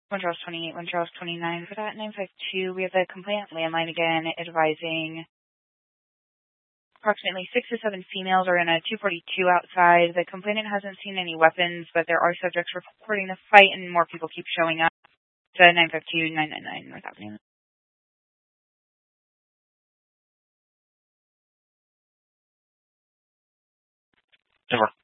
One Charles 28, One Charles 29. For that 952, we have the complainant landline again advising approximately 6 to 7 females are in a 242 outside. The complainant hasn't seen any weapons, but there are subjects reporting the fight, and more people keep showing up. To 952, 999 North Avenue. Over.